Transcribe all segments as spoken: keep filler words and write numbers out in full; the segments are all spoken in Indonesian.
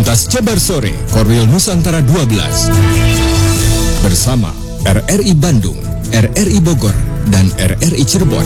Pentas Jabar Sore Korwil Nusantara dua belas bersama R R I Bandung, R R I Bogor, dan R R I Cirebon.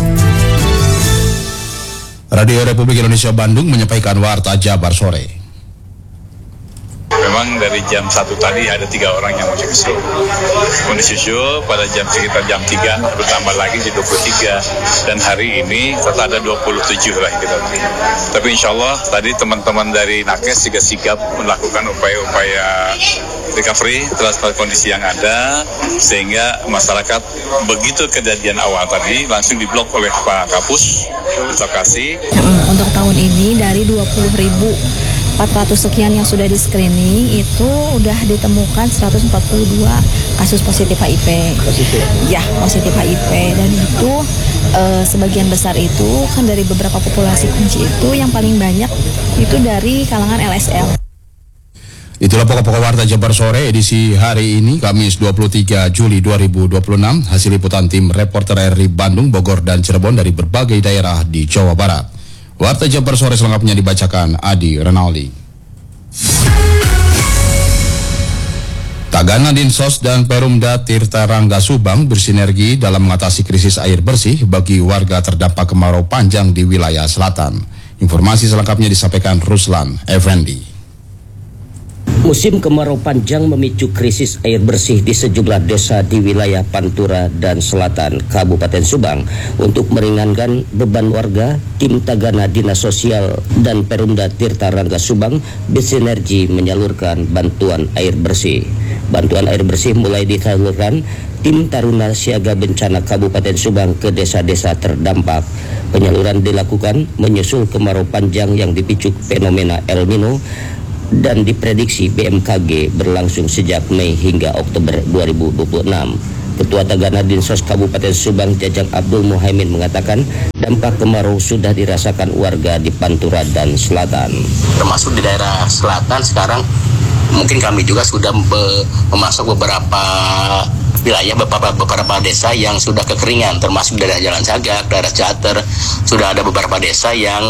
Radio Republik Indonesia Bandung menyampaikan Warta Jabar Sore. Memang dari jam satu tadi ada tiga orang yang masih kesusul. Kondisi susul pada jam sekitar jam tiga bertambah lagi jadi dua puluh tiga. Dan hari ini total ada dua puluh tujuh lah gitu. Tapi insya Allah tadi teman-teman dari Nakes juga sigap melakukan upaya-upaya recovery terhadap kondisi yang ada. Sehingga masyarakat begitu kejadian awal tadi langsung diblok oleh Pak Kapus lokasi. Untuk tahun ini dari dua puluh ribu empat ratus sekian yang sudah di screening itu udah ditemukan seratus empat puluh dua kasus positif H I V. Positif? Ya, positif H I V. Dan itu eh, sebagian besar itu kan dari beberapa populasi kunci itu yang paling banyak itu dari kalangan L S L. Itulah pokok-pokok Warta Jabar Sore edisi hari ini, Kamis dua puluh tiga Juli dua ribu dua puluh enam. Hasil liputan tim reporter R R I Bandung, Bogor, dan Cirebon dari berbagai daerah di Jawa Barat. Warta Jabar Sore selengkapnya dibacakan Adi Renaldi. Tagana Dinsos dan Perumda Tirta Rangga Subang bersinergi dalam mengatasi krisis air bersih bagi warga terdampak kemarau panjang di wilayah selatan. Informasi selengkapnya disampaikan Ruslan Effendi. Musim kemarau panjang memicu krisis air bersih di sejumlah desa di wilayah Pantura dan Selatan Kabupaten Subang. Untuk meringankan beban warga, tim Tagana Dinas Sosial dan Perumda Tirta Rangga Subang bersinergi menyalurkan bantuan air bersih. Bantuan air bersih mulai disalurkan tim Taruna Siaga Bencana Kabupaten Subang ke desa-desa terdampak. Penyaluran dilakukan menyusul kemarau panjang yang dipicu fenomena El Nino dan diprediksi B M K G berlangsung sejak Mei hingga Oktober dua ribu dua puluh enam. Ketua Tagana Dinsos Kabupaten Subang Jajang Abdul Muhaimin mengatakan dampak kemarau sudah dirasakan warga di Pantura dan Selatan. Termasuk di daerah selatan sekarang mungkin kami juga sudah be- memasuk beberapa wilayah, beberapa, beberapa desa yang sudah kekeringan, termasuk daerah Jalan Sagak, daerah Cater. Sudah ada beberapa desa yang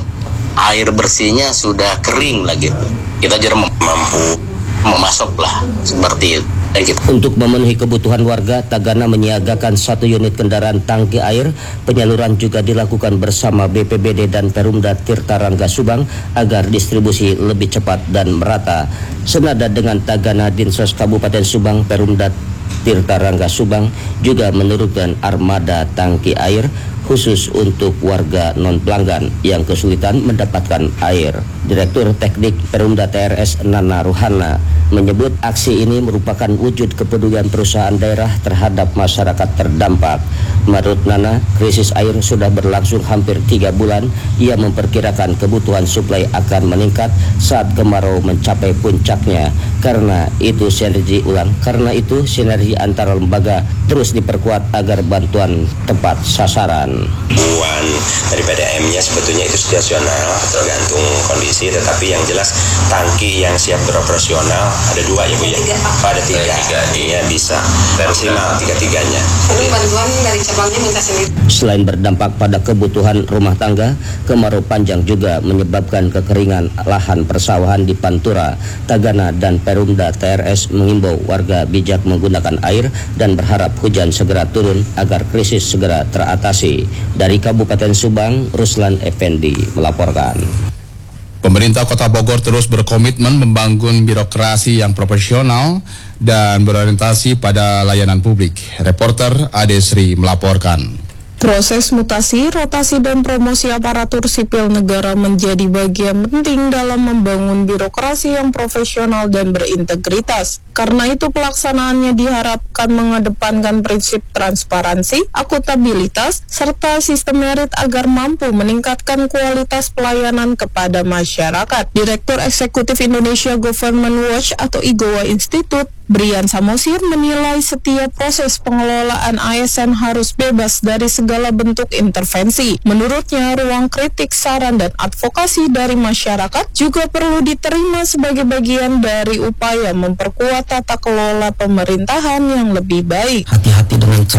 air bersihnya sudah kering lagi. Kita jarang mampu memasok lah seperti itu. Untuk memenuhi kebutuhan warga, Tagana menyiagakan satu unit kendaraan tangki air. Penyaluran juga dilakukan bersama B P B D dan Perumda Tirta Rangga Subang agar distribusi lebih cepat dan merata. Senada dengan Tagana Dinsos Kabupaten Subang, Perumda Tirta Rangga Subang juga menurunkan armada tangki air khusus untuk warga non-pelanggan yang kesulitan mendapatkan air. Direktur Teknik Perumda T R S Nana Ruhana menyebut aksi ini merupakan wujud kepedulian perusahaan daerah terhadap masyarakat terdampak. Menurut Nana, krisis air sudah berlangsung hampir tiga bulan. Ia memperkirakan kebutuhan suplai akan meningkat saat kemarau mencapai puncaknya. Karena itu sinergi ulang, karena itu sinergi antara lembaga terus diperkuat agar bantuan tepat sasaran. Buan dari P D M-nya sebetulnya itu situasional, tergantung kondisi, tetapi yang jelas tangki yang siap beroperasional ada dua ya Bu ya? Ada tiga, tiga dia bisa maksimal tiga-tiganya. Lalu bantuan dari cabangnya minta sendiri. Selain berdampak pada kebutuhan rumah tangga, kemarau panjang juga menyebabkan kekeringan lahan persawahan di Pantura. Tagana dan Perumda T R S mengimbau warga bijak menggunakan air dan berharap hujan segera turun agar krisis segera teratasi. Dari Kabupaten Subang, Ruslan Effendi melaporkan. Pemerintah Kota Bogor terus berkomitmen membangun birokrasi yang profesional dan berorientasi pada layanan publik. Reporter Ade Sri melaporkan. Proses mutasi, rotasi, dan promosi aparatur sipil negara menjadi bagian penting dalam membangun birokrasi yang profesional dan berintegritas. Karena itu pelaksanaannya diharapkan mengedepankan prinsip transparansi, akuntabilitas, serta sistem merit agar mampu meningkatkan kualitas pelayanan kepada masyarakat. Direktur Eksekutif Indonesia Government Watch atau I G O W A Institute, Brian Samosir menilai setiap proses pengelolaan A S N harus bebas dari segala bentuk intervensi. Menurutnya, ruang kritik, saran, dan advokasi dari masyarakat juga perlu diterima sebagai bagian dari upaya memperkuat tata kelola pemerintahan yang lebih baik. Hati-hati dengan